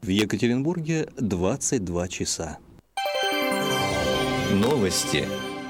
В Екатеринбурге 22 часа. Новости.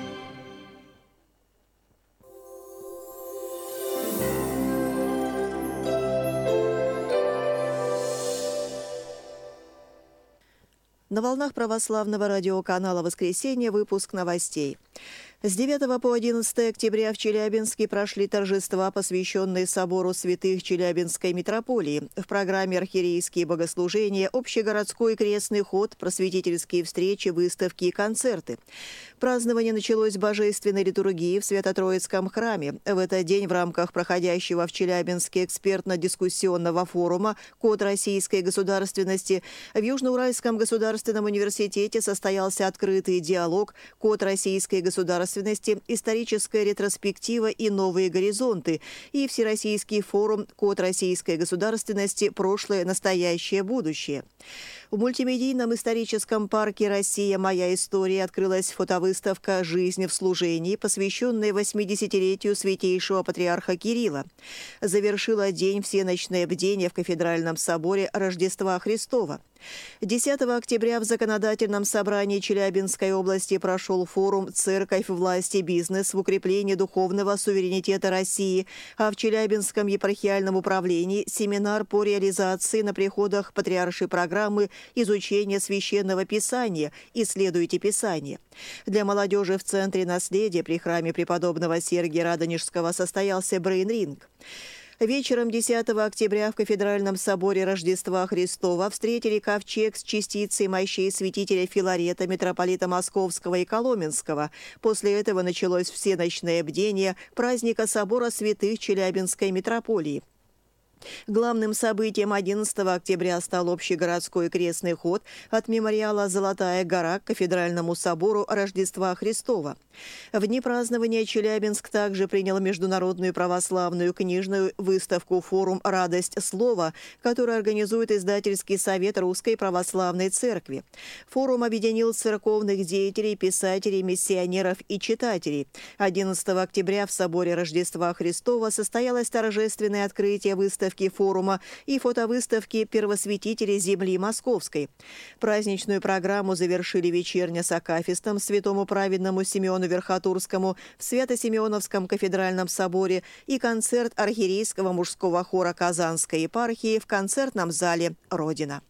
На волнах православного радиоканала «Воскресенье» выпуск новостей. С 9 по 11 октября в Челябинске прошли торжества, посвященные собору святых Челябинской митрополии. В программе архиерейские богослужения, общегородской крестный ход, просветительские встречи, выставки и концерты. Празднование началось с божественной литургии в Свято-Троицком храме. В этот день в рамках проходящего в Челябинске экспертно-дискуссионного форума «Код российской государственности» в Южноуральском государственном университете состоялся открытый диалог «Код российской государственности. Историческая ретроспектива и новые горизонты» и Всероссийский форум «Код российской государственности. Прошлое, настоящее, будущее». В мультимедийном историческом парке «Россия. Моя история» открылась фотовыставка «Жизнь в служении», посвященная 80-летию святейшего патриарха Кирилла. Завершила день всеночное бдение в кафедральном соборе Рождества Христова. 10 октября в Законодательном собрании Челябинской области прошел форум «Церковь, власть и бизнес в укреплении духовного суверенитета России», а в Челябинском епархиальном управлении семинар по реализации на приходах патриаршей программы изучения священного писания «Исследуйте Писание». Для молодежи в Центре наследия при храме преподобного Сергия Радонежского состоялся брейн-ринг. Вечером 10 октября в кафедральном соборе Рождества Христова встретили ковчег с частицей мощей святителя Филарета, митрополита Московского и Коломенского. После этого началось всеночное бдение праздника собора святых Челябинской митрополии. Главным событием 11 октября стал общегородской крестный ход от мемориала «Золотая гора» к кафедральному собору Рождества Христова. В дни празднования Челябинск также принял международную православную книжную выставку «Форум «Радость слова», которую организует издательский совет Русской Православной Церкви. Форум объединил церковных деятелей, писателей, миссионеров и читателей. 11 октября в соборе Рождества Христова состоялось торжественное открытие выставки форума и фотовыставки первосвятителей земли Московской. Праздничную программу завершили вечерня с акафистом святому праведному Симеону Верхотурскому в Свято-Симеоновском кафедральном соборе и концерт архиерейского мужского хора Казанской епархии в концертном зале «Родина».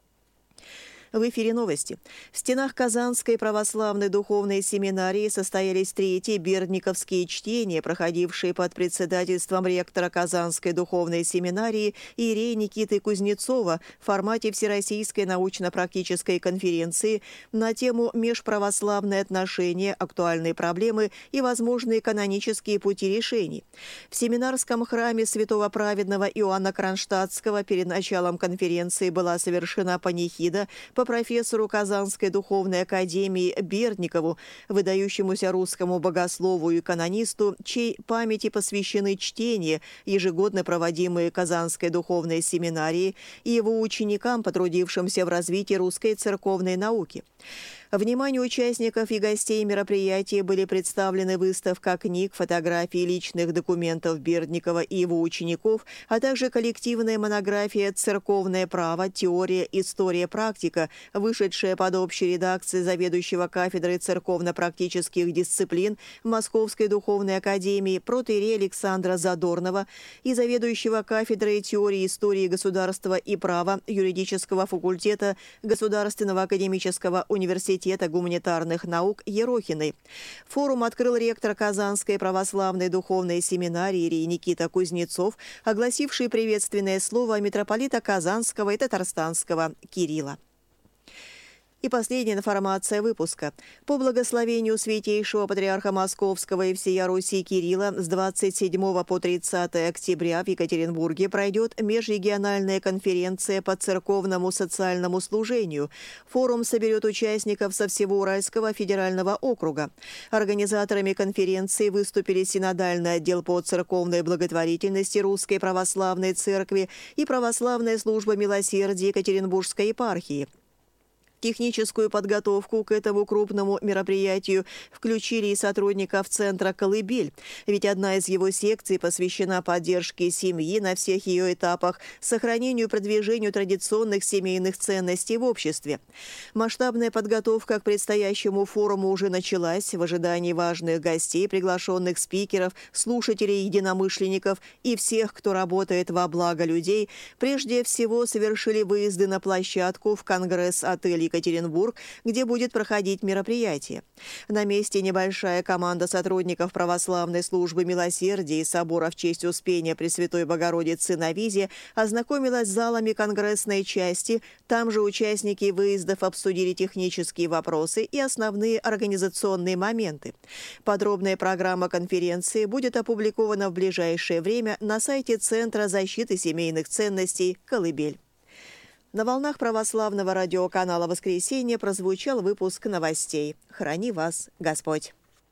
В эфире новости. В стенах Казанской православной духовной семинарии состоялись третьи бердниковские чтения, проходившие под председательством ректора Казанской духовной семинарии Иерея Никиты Кузнецова в формате Всероссийской научно-практической конференции на тему «Межправославные отношения, актуальные проблемы и возможные канонические пути решений». В семинарском храме святого праведного Иоанна Кронштадтского перед началом конференции была совершена панихида по профессору Казанской духовной академии Бердникову, выдающемуся русскому богослову и канонисту, чьей памяти посвящены чтения, ежегодно проводимые Казанской духовной семинарией, и его ученикам, потрудившимся в развитии русской церковной науки. Вниманию участников и гостей мероприятия были представлены выставка книг, фотографий и личных документов Бердникова и его учеников, а также коллективная монография «Церковное право. Теория, история, практика», вышедшая под общей редакцией заведующего кафедрой церковно-практических дисциплин Московской духовной академии протоиерея Александра Задорнова и заведующего кафедрой теории истории государства и права юридического факультета Государственного академического университета гуманитарных наук Ерохиной. Форум открыл ректор Казанской православной духовной семинарии Иерея Никита Кузнецов, огласивший приветственное слово митрополита Казанского и Татарстанского Кирилла. И последняя информация выпуска. По благословению святейшего патриарха Московского и всея Руси Кирилла с 27 по 30 октября в Екатеринбурге пройдет межрегиональная конференция по церковному социальному служению. Форум соберет участников со всего Уральского федерального округа. Организаторами конференции выступили Синодальный отдел по церковной благотворительности Русской Православной Церкви и Православная служба милосердия Екатеринбургской епархии. Техническую подготовку к этому крупному мероприятию включили и сотрудников центра «Колыбель», ведь одна из его секций посвящена поддержке семьи на всех ее этапах, сохранению и продвижению традиционных семейных ценностей в обществе. Масштабная подготовка к предстоящему форуму уже началась в ожидании важных гостей, приглашенных спикеров, слушателей, единомышленников и всех, кто работает во благо людей. Прежде всего совершили выезды на площадку в Конгресс-отель Екатеринбург, где будет проходить мероприятие. На месте небольшая команда сотрудников Православной службы милосердия и собора в честь Успения Пресвятой Богородицы на Визе ознакомилась с залами конгрессной части. Там же участники выездов обсудили технические вопросы и основные организационные моменты. Подробная программа конференции будет опубликована в ближайшее время на сайте Центра защиты семейных ценностей «Колыбель». На волнах православного радиоканала «Воскресенье» прозвучал выпуск новостей. Храни вас Господь!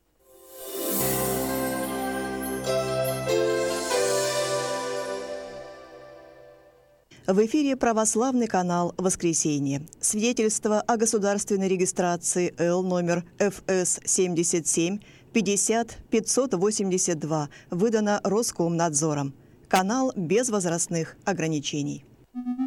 В эфире православный канал «Воскресенье». Свидетельство о государственной регистрации Л номер ФС 77 50 582 выдано Роскомнадзором. Канал без возрастных ограничений.